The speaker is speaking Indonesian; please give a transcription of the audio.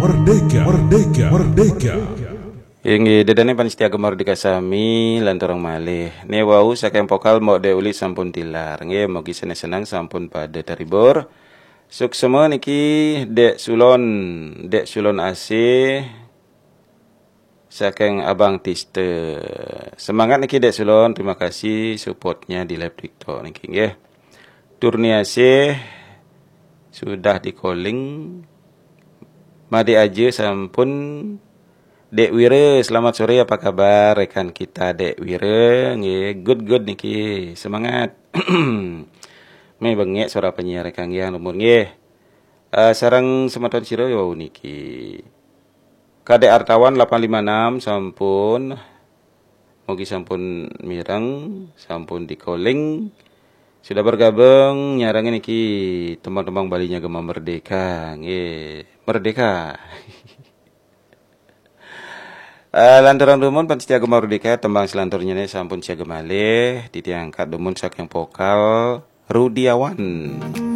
Merdeka, merdeka, merdeka. Yang dedane panitia merdeka sami lantorong malih. Ne wau saking pokal mau de uli sampun tilar. Nggih mugi senang sampun pada taribur. Suksema niki Dek Sulon AC saking Abang Tiste. Semangat niki Dek Sulon, terima kasih supportnya di live TikTok niki nggih. Turni AC sudah di calling. Made aja sampun Dek Wira, selamat sore, apa kabar rekan kita Dek Wira? Nggih, good niki. Semangat. Me bengek suara penyiar rekan yang nomor nggih. Sarang semeton sira yo niki. Kadek Artawan 856 sampun mugi sampun mireng, sampun di calling. Sudah bergabung nyarang niki teman-teman Balinya Gema Merdeka. Nggih, merdeka. Lantaran dumun panitia Gema Merdeka tembang selanturnya sampun siaga malih ditiangkat dumun saking pokal Rudiawan.